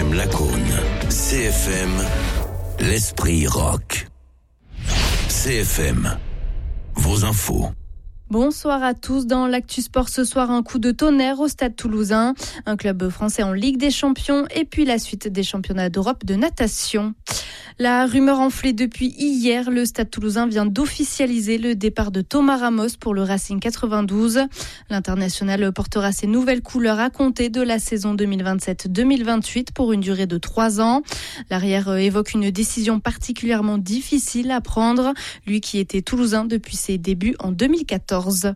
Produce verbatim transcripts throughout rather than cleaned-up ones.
M Lacaune. C F M, l'esprit rock. C F M, vos infos. Bonsoir à tous. Dans l'Actu Sport ce soir, un coup de tonnerre au Stade Toulousain. Un club français en Ligue des Champions et puis la suite des championnats d'Europe de natation. La rumeur enflée depuis hier, le Stade Toulousain vient d'officialiser le départ de Thomas Ramos pour le Racing quatre-vingt-douze. L'international portera ses nouvelles couleurs à compter de la saison deux mille vingt-sept deux mille vingt-huit pour une durée de trois ans. L'arrière évoque une décision particulièrement difficile à prendre, lui qui était toulousain depuis ses débuts en deux mille quatorze.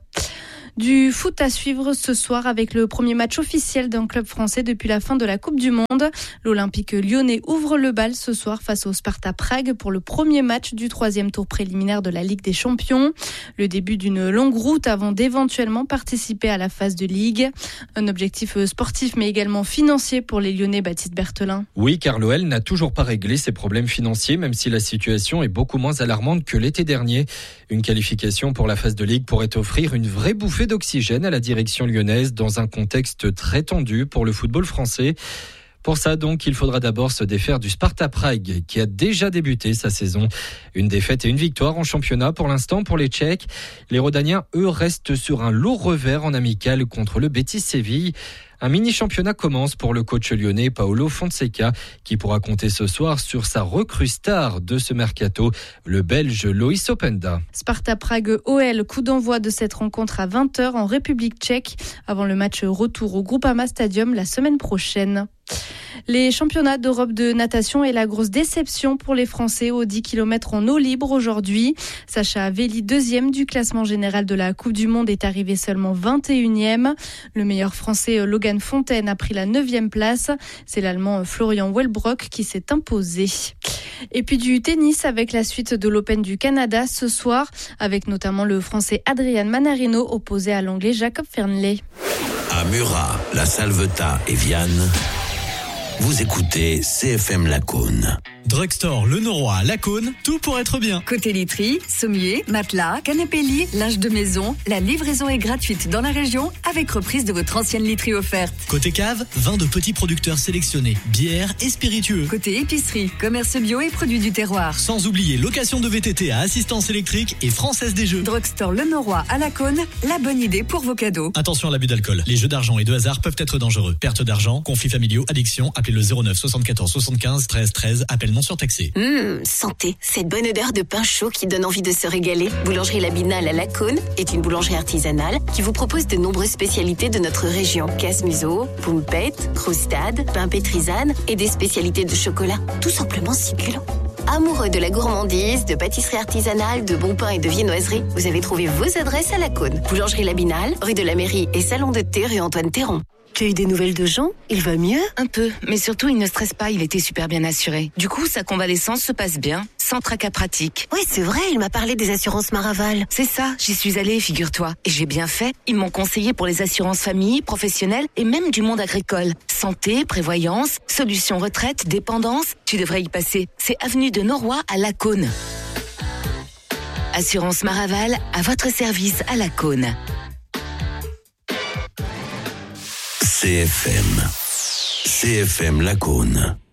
Du foot à suivre ce soir avec le premier match officiel d'un club français depuis la fin de la Coupe du Monde. L'Olympique lyonnais ouvre le bal ce soir face au Sparta Prague pour le premier match du troisième tour préliminaire de la Ligue des Champions. Le début d'une longue route avant d'éventuellement participer à la phase de Ligue. Un objectif sportif mais également financier pour les Lyonnais, Baptiste Berthelin. Oui, car l'O L n'a toujours pas réglé ses problèmes financiers, même si la situation est beaucoup moins alarmante que l'été dernier. Une qualification pour la phase de Ligue pourrait offrir une vraie bouffée d'oxygène à la direction lyonnaise dans un contexte très tendu pour le football français. Pour ça, donc, il faudra d'abord se défaire du Sparta Prague, qui a déjà débuté sa saison. Une défaite et une victoire en championnat pour l'instant pour les Tchèques. Les Rodaniens, eux, restent sur un lourd revers en amical contre le Betis Séville. Un mini-championnat commence pour le coach lyonnais Paolo Fonseca, qui pourra compter ce soir sur sa recrue star de ce mercato, le Belge Loïs Openda. Sparta Prague O L, coup d'envoi de cette rencontre à vingt heures en République tchèque, avant le match retour au Groupama Stadium la semaine prochaine. Les championnats d'Europe de natation est la grosse déception pour les Français aux dix kilomètres en eau libre aujourd'hui. Sacha Velli, deuxième du classement général de la Coupe du Monde, est arrivé seulement vingt et unième. Le meilleur Français, Logan Fontaine, a pris la neuvième place. C'est l'Allemand Florian Wellbrock qui s'est imposé. Et puis du tennis avec la suite de l'Open du Canada ce soir, avec notamment le Français Adrian Manarino opposé à l'Anglais Jacob Fernley. À Murat, La Salvetat et Vianne, vous écoutez C F M Lacaune. Drugstore Le Noroy à Lacaune, tout pour être bien. Côté literie, sommier, matelas, canapé lit, linge de maison, la livraison est gratuite dans la région avec reprise de votre ancienne literie offerte. Côté cave, vin de petits producteurs sélectionnés, bières et spiritueux. Côté épicerie, commerce bio et produits du terroir. Sans oublier location de V T T à assistance électrique et Française des Jeux. Drugstore Le Noroy à Lacaune, la bonne idée pour vos cadeaux. Attention à l'abus d'alcool. Les jeux d'argent et de hasard peuvent être dangereux. Perte d'argent, conflits familiaux, addiction, appelez le zéro neuf soixante-quatorze soixante-quinze treize treize, appel non surtaxé. Mmh, santé, cette bonne odeur de pain chaud qui donne envie de se régaler. Boulangerie La Binale à Lacaune est une boulangerie artisanale qui vous propose de nombreuses spécialités de notre région. Casse-museau, pompettes, croustade, pain pétrisane et des spécialités de chocolat. Tout simplement succulent. Amoureux de la gourmandise, de pâtisserie artisanale, de bon pain et de viennoiserie, vous avez trouvé vos adresses à Lacaune. Boulangerie La Binale, rue de la Mairie et salon de thé rue Antoine Théron. Tu as eu des nouvelles de Jean ? Il va mieux ? Un peu, mais surtout il ne stresse pas, il était super bien assuré. Du coup, sa convalescence se passe bien, sans tracas pratique. Oui, c'est vrai, il m'a parlé des assurances Maraval. C'est ça, j'y suis allée, figure-toi. Et j'ai bien fait, ils m'ont conseillé pour les assurances famille, professionnelles et même du monde agricole. Santé, prévoyance, solutions retraite, dépendance, tu devrais y passer. C'est avenue de Noroy à Lacaune. Assurance Maraval, à votre service à Lacaune. C F M. C F M Lacaune.